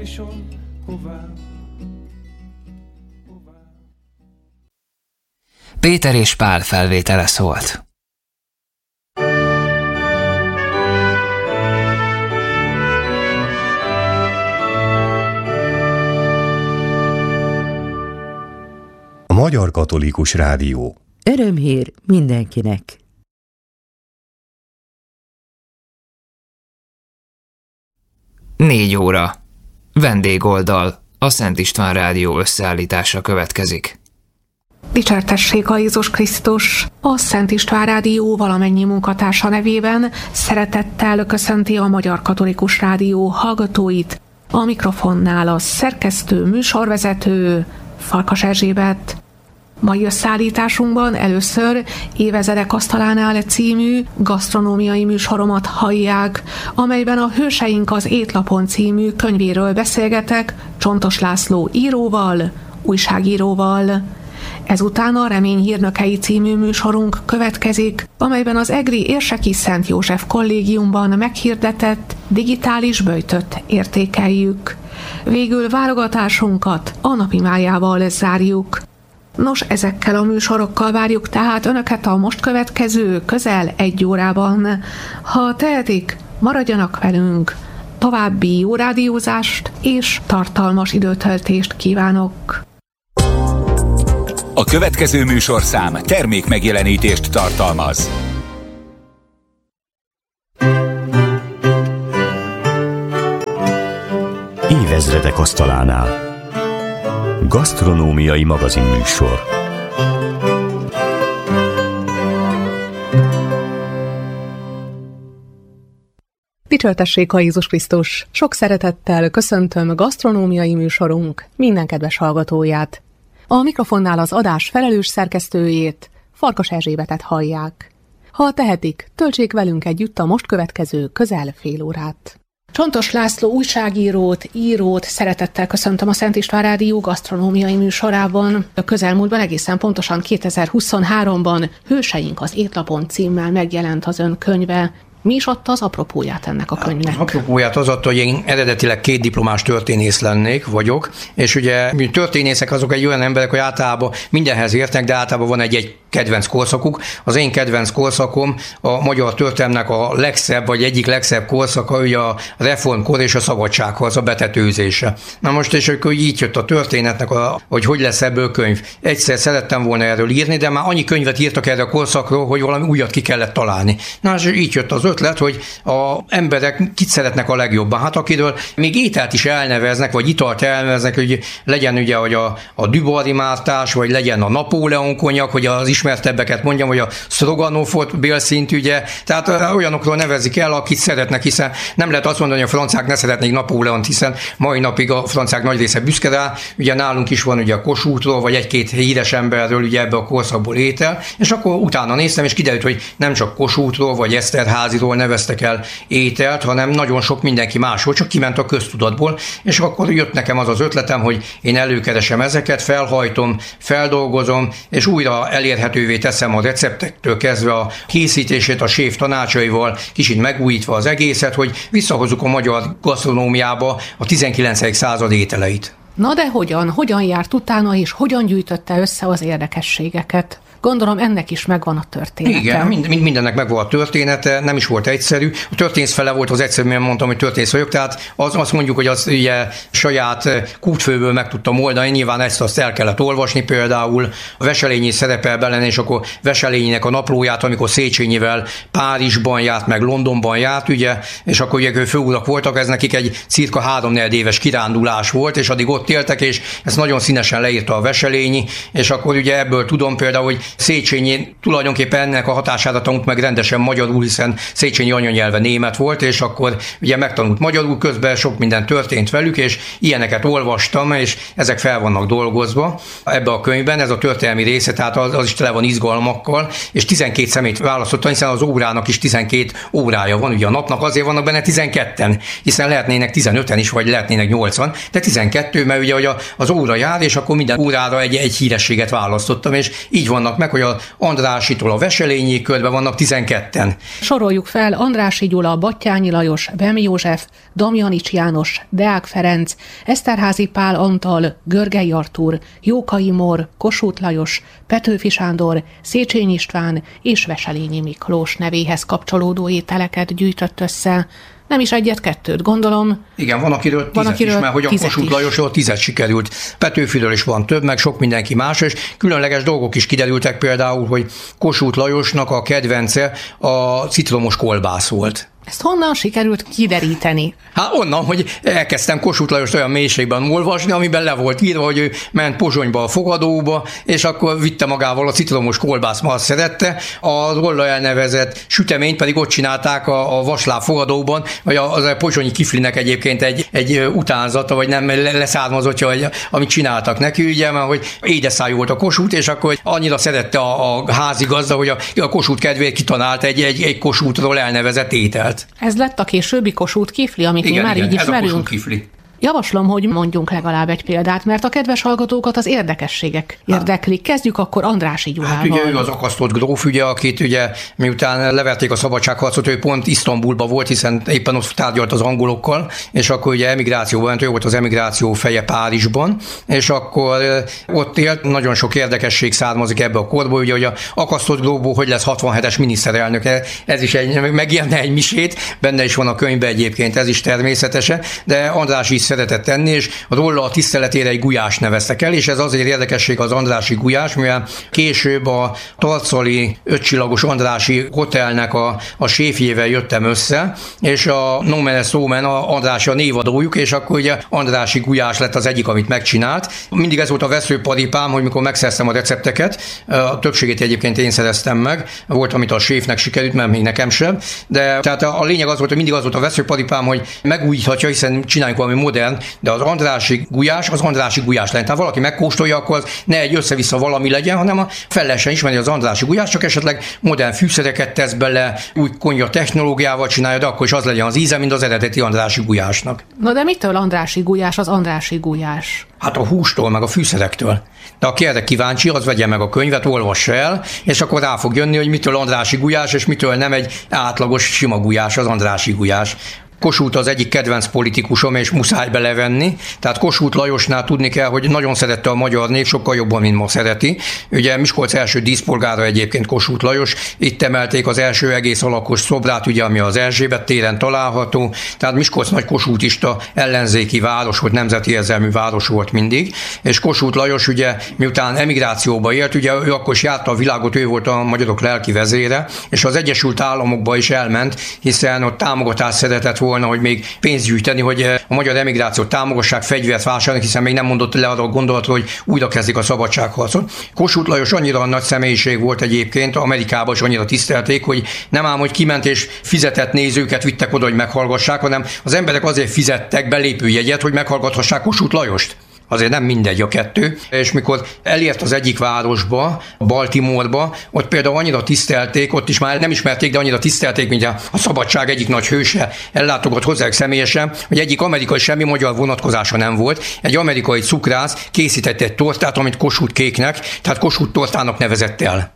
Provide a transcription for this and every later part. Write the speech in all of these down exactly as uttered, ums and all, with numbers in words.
Péter és Pál felvétele szólt. A Magyar Katolikus Rádió. Örömhír mindenkinek! Négy óra. Vendégoldal. A Szent István Rádió összeállítása következik. Dicsértessék a Jézus Krisztus! A Szent István Rádió valamennyi munkatársa nevében szeretettel köszönti a Magyar Katolikus Rádió hallgatóit. A mikrofonnál a szerkesztő, műsorvezető Farkas Erzsébet. Mai összeállításunkban először Évezredek asztalánál című gasztronómiai műsoromat hallják, amelyben a Hőseink az étlapon című könyvéről beszélgetek Csontos László íróval, újságíróval. Ezután a Remény hírnökei című műsorunk következik, amelyben az egri Érseki Szent József kollégiumban meghirdetett digitális böjtöt értékeljük. Végül válogatásunkat a napi májával zárjuk. Nos, ezekkel a műsorokkal várjuk tehát Önöket a most következő közel egy órában. Ha tehetik, maradjanak velünk. További jó rádiózást és tartalmas időtöltést kívánok. A következő műsorszám termék megjelenítést tartalmaz. Évezredek asztalánál. Gasztronómiai magazinműsor. Dicsértessék a Jézus Krisztus! Sok szeretettel köszöntöm gasztronómiai műsorunk minden kedves hallgatóját. A mikrofonnál az adás felelős szerkesztőjét, Farkas Erzsébetet hallják. Ha tehetik, töltsék velünk együtt a most következő közel fél órát. Csontos László újságírót, írót szeretettel köszöntöm a Szent István Rádió gasztronómiai műsorában. A közelmúltban, egészen pontosan kétezer-huszonháromban Hőseink az étlapon címmel megjelent az ön könyve. Mi is adta az apropóját ennek a könyvnek? Az apropóját az adta, hogy én eredetileg két diplomás történész lennék, vagyok, és ugye mi történészek azok egy olyan emberek, hogy általában mindenhez értnek, de általában van egy-egy kedvenc korszakuk. Az én kedvenc korszakom a magyar történelemnek a legszebb, vagy egyik legszebb korszaka, ugye a reformkor és a szabadságharc, a betetőzése. Na most, és akkor így jött a történetnek, a, hogy hogy lesz ebből könyv. Egyszer szerettem volna erről írni, de már annyi könyvet írtak erre a korszakról, hogy valami újat ki kellett találni. Na, és így jött az ötlet, hogy a emberek kit szeretnek a legjobban. Hát akiről még ételt is elneveznek, vagy italt elneveznek, hogy legyen ugye hogy a, a Dubarry Mártás, vagy legyen a Napóleon konyak, hogy az ismertebbeket mondjam, hogy a Stroganofot bélszint, ugye. Tehát olyanokról nevezik el, akit szeretnek, hiszen nem lehet azt mondani, hogy a franciák ne szeretnék Napóleont, hiszen mai napig a franciák nagy része büszke rá. Ugye nálunk is van ugye a Kossuthról, vagy egy-két híres emberről ugye ebbe a korszakból étel, és akkor utána néztem, és kiderült, hogy nem csak Kossuthról, vagy Eszterházyról neveztek el ételt, hanem nagyon sok mindenki másról, csak kiment a köztudatból, és akkor jött nekem az az ötletem, hogy én előkeresem ezeket, felhajtom, feldolgozom, és újra elérhetővé teszem a receptektől kezdve a készítését, a séf tanácsaival, kicsit megújítva az egészet, hogy visszahozzuk a magyar gasztronómiába a tizenkilencedik század ételeit. Na de hogyan? Hogyan járt utána, és hogyan gyűjtötte össze az érdekességeket? Gondolom ennek is megvan a története. Igen, mind, mindennek megvan a története, nem is volt egyszerű. A történész fele volt az egyszerű, mert mondtam, hogy történész vagyok, tehát az, azt mondjuk, hogy az ugye saját kútfőből meg tudtam oldani, nyilván ezt azt el kellett olvasni, például a Veselényi szerepel bele, és akkor Veselényinek a naplóját, amikor Széchenyivel Párizsban járt, meg Londonban járt, ugye, és akkor ugye főurak voltak, ez nekik egy cirka három-négy éves kirándulás volt, és addig ott éltek, és ezt nagyon színesen leírta a Veselényi, és akkor ugye ebből tudom például, hogy Széchenyi tulajdonképpen ennek a hatására tanult meg rendesen magyarul, hiszen Széchenyi anyanyelve német volt, és akkor ugye megtanult magyarul, közben sok minden történt velük, és ilyeneket olvastam, és ezek fel vannak dolgozva ebbe a könyvben, ez a történelmi része, tehát az, az is tele van izgalmakkal, és tizenkét szemét választottam, hiszen az órának is tizenkét órája van, ugye a napnak azért vannak benne tizenketten, hiszen lehetnének tizenöten is, vagy lehetnének nyolcvan, de tizenkettő, mert ugye hogy az óra jár, és akkor minden órára egy, egy hírességet választottam, és így vannak meg, hogy a Andrásitól a Veselényi körben vannak tizenketten. Soroljuk fel: Andrássy Gyula, Batthyány Lajos, Bem József, Damjanics János, Deák Ferenc, Eszterházy Pál Antal, Görgei Artúr, Jókai Mór, Kossuth Lajos, Petőfi Sándor, Széchenyi István és Veselényi Miklós nevéhez kapcsolódó ételeket gyűjtött össze. Nem is egyet-kettőt, gondolom. Igen, van akiről tízet van, akiről is, mert hogy a Kossuth Lajosról tízet sikerült. Petőfiről is van több, meg sok mindenki más, és különleges dolgok is kiderültek, például, hogy Kossuth Lajosnak a kedvence a citromos kolbász volt. Ezt honnan sikerült kideríteni? Hát onnan, hogy elkezdtem Kossuth Lajost olyan mélységben olvasni, amiben le volt írva, hogy ő ment Pozsonyba a fogadóba, és akkor vitte magával a citromos kolbászt, azt szerette. A róla elnevezett süteményt pedig ott csinálták a, a vasláb fogadóban, vagy az a pozsonyi kiflinek egyébként egy, egy utánzata, vagy nem leszármazottja, vagy amit csináltak neki, ugye, mert hogy édeszájú volt a Kossuth, és akkor annyira szerette a, a házigazda, hogy a, a Kossuth kedvéért kitalált egy, egy, egy Kossuthról elnevezett ételt. Ez lett a későbbi Kossuth kifli, amit igen, mi már igen, így ez ismerünk. A Kossuth kifli. Javaslom, hogy mondjunk legalább egy példát, mert a kedves hallgatókat az érdekességek érdeklik. Kezdjük akkor Andrássy Gyulával. Hát ugye ő az akasztott gróf, ugye, akit ugye miután leverték a szabadságharcot, ő pont Isztambulban volt, hiszen éppen ott tárgyalt az angolokkal, és akkor ugye emigrációban ment, ő volt az emigráció feje Párizsban, és akkor ott élt, nagyon sok érdekesség származik ebbe a korból, ugye, hogy a akasztott grófból hogy lesz hatvanhetes miniszterelnök, ez is egy, megírne egy misét, benne is van a könyvben egyébként, ez is természetesen, de Andrássy is szeretett tenni, és róla a tiszteletére egy gulyás neveztek el, és ez azért érdekesség az Andrássy gulyás, mivel később a tarcali ötcsillagos Andrássy hotelnek a, a séfjével jöttem össze, és a nomen est omen a Andrássy a névadójuk, és akkor ugye Andrássy gulyás lett az egyik, amit megcsinált. Mindig ez volt a veszőparipám, hogy mikor megszereztem a recepteket, a többségét egyébként én szereztem meg, volt, amit a séfnek sikerült, mert még nekem sem, de tehát a, a lényeg az volt, hogy mindig az volt a veszőparipám, hogy megújíthatja, hiszen csináljuk valami modern, de az Andrássy gulyás, az Andrássy gulyás legyen. Tehát valaki megkóstolja, akkor az ne egy össze-vissza valami legyen, hanem a fel lehessen ismerni az Andrássy gulyás, csak esetleg modern fűszereket tesz bele, új konyha technológiával csinálja, de akkor is az legyen az íze, mint az eredeti Andrássy gulyásnak. Na de mitől Andrássy gulyás az Andrássy gulyás? Hát a hústól, meg a fűszerektől. De aki erre kíváncsi, az vegye meg a könyvet, olvassa el, és akkor rá fog jönni, hogy mitől Andrássy gulyás, és mitől nem egy átlagos sima gulyás az Andrássy gulyás. Kossuth az egyik kedvenc politikusom, és muszáj belevenni. Tehát Kossuth Lajosnál tudni kell, hogy nagyon szerette a magyar nép, sokkal jobban, mint ma szereti. Ugye Miskolc első díszpolgára egyébként Kossuth Lajos, itt emelték az első egész alakos szobrát, ugye, ami az Erzsébet téren található. Tehát Miskolc nagy kossuthista ellenzéki város volt, nemzeti érzelmű város volt mindig. És Kossuth Lajos ugye, miután emigrációba élt, ugye ő akkor is járta a világot, ő volt a magyarok lelki vezére, és az Egyesült Államokba is elment, hiszen ott támogatást szeretett volna, hogy még pénzt gyűjteni, hogy a magyar emigrációt támogassák, fegyvert vásárolni, hiszen még nem mondott le arra a gondolatra, hogy újra kezdik a szabadságharcot. Kossuth Lajos annyira nagy személyiség volt egyébként, Amerikában is annyira tisztelték, hogy nem ám, hogy kiment és fizetett nézőket vittek oda, hogy meghallgassák, hanem az emberek azért fizettek belépőjegyet, hogy meghallgathassák Kossuth Lajost. Azért nem mindegy a kettő, és mikor elért az egyik városba, Baltimoreba, ott például annyira tisztelték, ott is már nem ismerték, de annyira tisztelték, mint a, a szabadság egyik nagy hőse, ellátogott hozzájuk személyesen, hogy egyik amerikai semmi magyar vonatkozása nem volt. Egy amerikai cukrász készített egy tortát, amit Kossuth kéknek, tehát Kossuth tortának nevezett el.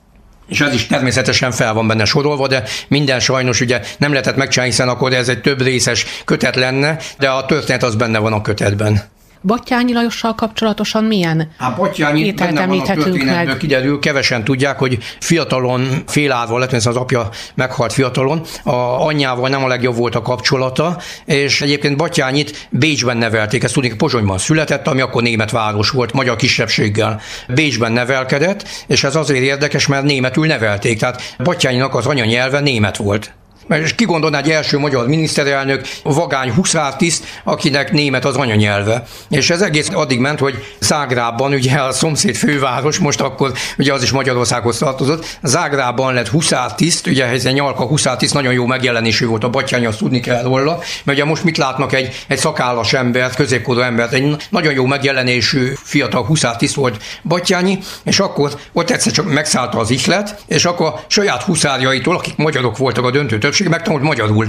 És ez is természetesen fel van benne sorolva, de minden sajnos ugye nem lehetett megcsinálni, hiszen akkor ez egy több részes kötet lenne, de a történet az benne van a kötetben. Batthyány Lajossal kapcsolatosan milyen hát Batthyány ételt említhetünk meg? Kiderül, kevesen tudják, hogy fiatalon félárva lett, mert az apja meghalt fiatalon, a anyjával nem a legjobb volt a kapcsolata, és egyébként Batthyányit Bécsben nevelték, ezt tudni, Pozsonyban született, ami akkor német város volt, magyar kisebbséggel. Bécsben nevelkedett, és ez azért érdekes, mert németül nevelték, tehát Batthyánynak az anyanyelve német volt. És ki gondolná egy első magyar miniszterelnök, vagány huszártiszt, akinek német az anyanyelve. És ez egész addig ment, hogy Zágrábban, ugye a szomszéd főváros, most akkor ugye az is Magyarországhoz tartozott, Zágrábban lett huszártiszt, ugye ez egy Nyalka huszártiszt, nagyon jó megjelenésű volt a Batthyány, azt tudni kell róla, mert ugye most mit látnak egy, egy szakállas embert, középkorú embert, egy nagyon jó megjelenésű fiatal huszártiszt volt Batthyány, és akkor ott egyszer csak megszállta az ihlet, és akkor a saját huszárjaitól, akik magyarok voltak a döntő többség, megtanult magyarul.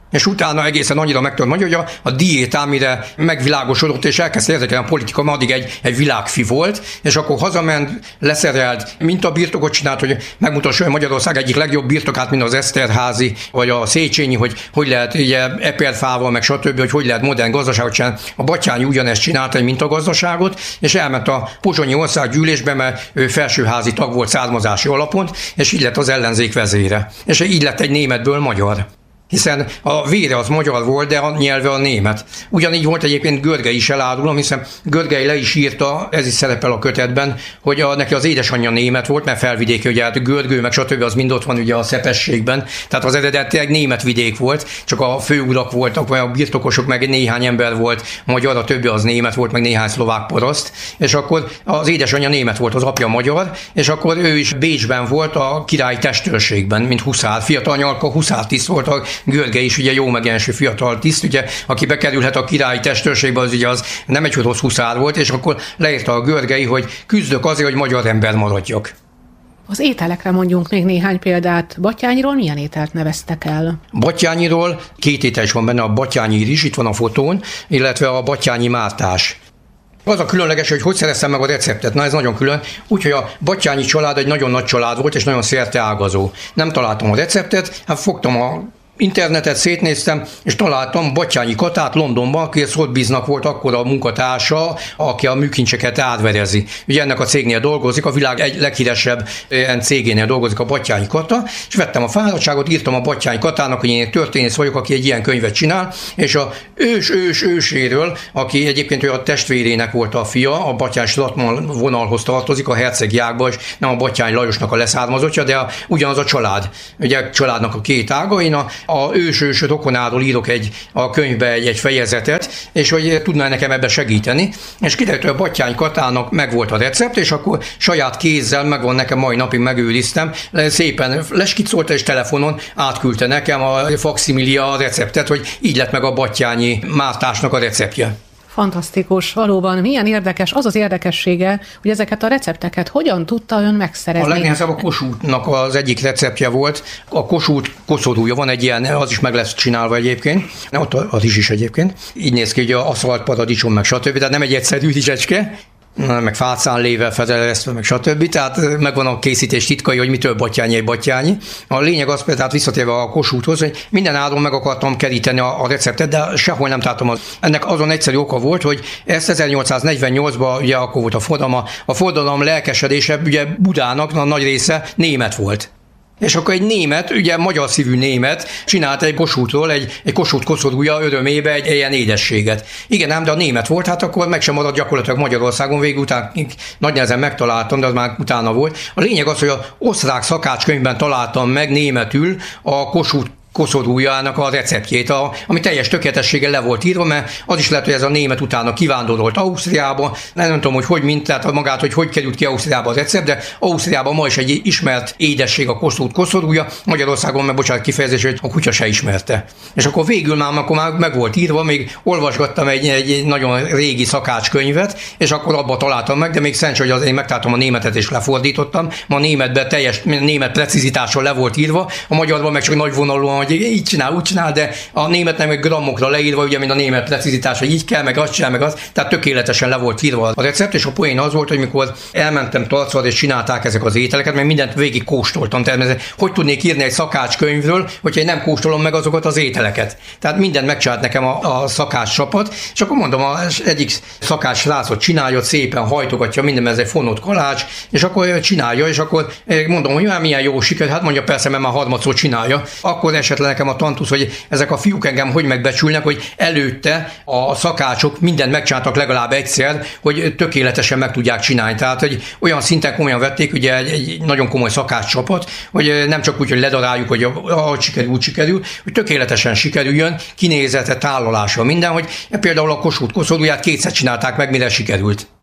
És utána egészen annyira meg tudom mondani, hogy a, a diétám, mire megvilágosodott, és elkezdte érdekelni a politika, mert addig egy, egy világfi volt, és akkor hazament, leszerelt, mintabirtokot csinált, hogy megmutassa, hogy Magyarország egyik legjobb birtokát, mint az Eszterházi, vagy a Széchenyi, hogy hogy lehet ugye eperfával, meg stb., hogy hogy lehet modern gazdaságot csinálni. A Batthyány ugyanezt csinálta, egy mintagazdaságot, és elment a pozsonyi országgyűlésbe, mert ő felsőházi tag volt származási alapon, és így lett az ellenzék vezére. És így lett egy németből magyar. Hiszen a vére az magyar volt, de a nyelve a német. Ugyanígy volt egyébként Görgei is, elárulom, hiszen Görgei le is írta, ez is szerepel a kötetben, hogy a, neki az édesanyja német volt, mert felvidéki, ugye hát Görgő, meg stb. Az mind ott van ugye a Szepességben. Tehát az eredetileg német vidék volt, csak a főurak voltak, vagy a birtokosok, meg néhány ember volt magyar, a többi az német volt, meg néhány szlovák paraszt, és akkor az édesanyja német volt, az apja magyar, és akkor ő is Bécsben volt a királyi testőrségben, mint huszár, fiatal nyalka huszártiszt volt, a Görgei is ugye jó megjelenső fiatal tiszt, ugye, aki bekerülhet a királyi testőrségbe, az ugye az nem egy rossz huszár volt, és akkor leírta a Görgei, hogy küzdök azért, hogy magyar ember maradjak. Az ételekre mondjunk még néhány példát. Batthyányról milyen ételt neveztek el? Batthyányiról két étel is van benne, a batthyányi rizs, itt van a fotón, illetve a batthyányi mártás. Az a különleges, hogy hogy szereztem meg a receptet. Na ez nagyon külön. Úgyhogy a Batthyányi család egy nagyon nagy család volt, és nagyon szerteágazó. Nem találtam a receptet, hát fogtam a internetet, szétnéztem, és találtam Batthyányi Katát Londonban, aki Sotheby's-nak volt akkor a munkatársa, aki a műkincseket átverezi. Ugye ennek a cégnél dolgozik, a világ egy leghíresebb cégénél dolgozik a Batthyányi Kata, és vettem a fáradtságot, írtam a Batthyányi Katának, hogy én történész vagyok, aki egy ilyen könyvet csinál, és a ős ős őséről, aki egyébként ő a testvérének volt a fia, a Batthyány-Strattmann vonalhoz tartozik, a hercegi ágba, és nem a Batthyány Lajosnak a leszármazottja, de a, ugyanaz a család. Ugye családnak a két ága, én a a ős-ős rokonáról írok egy, a könyvbe egy, egy fejezetet, és hogy tudná nekem ebbe segíteni. És kiderült, hogy a Batthyány Katának megvolt a recept, és akkor saját kézzel, megvan nekem, mai napig megőriztem, szépen leskicolta, és telefonon átküldte nekem a fakszimilia a receptet, hogy így lett meg a batthyányi mártásnak a receptje. Fantasztikus, valóban. Milyen érdekes, az az érdekessége, hogy ezeket a recepteket hogyan tudta ön megszerezni? A legnehezebb a Kossuthnak az egyik receptje volt. A Kossuth koszorúja van egy ilyen, az is meg lesz csinálva egyébként. Ott az is is egyébként. Így néz ki, hogy a aszfalt paradicsom, meg stb. Tehát nem egy egyszerű rizsecske, meg fácánlével fedelezve, meg stb. Tehát megvan a készítés titkai, hogy mitől Batthyányi egy Batthyányi. A lényeg az, tehát visszatérve a Kossuthhoz, hogy minden áron meg akartam keríteni a, a receptet, de sehol nem találtam. Az. Ennek azon egyszerű oka volt, hogy ezt ezernyolcszáznegyvennyolcban, ugye akkor volt a forradalom, a forradalom lelkesedése, ugye Budának a nagy része német volt. És akkor egy német, ugye magyar szívű német csinált egy Kossuthról, egy, egy Kossuth koszorúja örömébe egy ilyen édességet. Igen, ám, de a német volt, hát akkor meg sem maradt gyakorlatilag Magyarországon, végül után nagy nehezen megtaláltam, de az már utána volt. A lényeg az, hogy az osztrák szakácskönyvben találtam meg németül a Kossuth koszorújának a receptjét, a, ami teljes tökéletességgel le volt írva, mert az is lehet, hogy ez a német utána kivándorolt Ausztriába, nem, nem tudom, hogy hogy mint, tehát magát, hogy hogy került ki Ausztriába a recept, de Ausztriában ma is egy ismert édesség a Kossuth koszorúja, Magyarországon meg bocsánat kifejezés, hogy a kutya se ismerte. És akkor végül már, akkor már meg volt írva, még olvasgattam egy, egy nagyon régi szakácskönyvet, és akkor abba találtam meg, de még szerencsé, hogy az én megtaláltam a németet és lefordítottam, ma a németben teljes német precizitással le volt írva, a magyarban meg csak nagy vonalúan, hogy így csinál, úgy csinál, de a németnek meg grammokra leírva, ugye, mint a német precizitás, hogy így kell, meg azt csinál, meg az, tehát tökéletesen le volt írva a recept, és a poén az volt, hogy mikor elmentem Tarcra, és csinálták ezek az ételeket, mert mindent végig kóstoltam, természetesen, hogy tudnék írni egy szakácskönyvről, hogyha én nem kóstolom meg azokat az ételeket. Tehát mindent megcsinált nekem a, a szakács csapat, és akkor mondom, az egyik szakács srácot csinálja, szépen hajtogatja, minden, ez egy fonott kalács, és akkor csinálja, és akkor mondom, hogy már milyen jó siker, hát mondja persze, mert már harmadszor csinálja, akkor esetleg nekem a tantusz, hogy ezek a fiúk engem hogy megbecsülnek, hogy előtte a szakácsok mindent megcsináltak legalább egyszer, hogy tökéletesen meg tudják csinálni. Tehát, hogy olyan szinten komolyan vették, ugye egy, egy nagyon komoly szakács csapat, hogy nem csak úgy, hogy ledaráljuk, hogy ahogy sikerül, úgy sikerül, hogy tökéletesen sikerüljön, kinézete, tálalása, minden, hogy például a Kossuth koszorúját kétszer csinálták meg, mire sikerült.